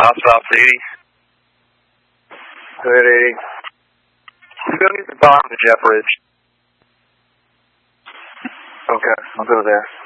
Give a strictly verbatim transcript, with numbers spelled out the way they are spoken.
Hot stops eighty. Good eighty. I'm going to get the bottom of Jeff Ridge. Okay, I'll go there.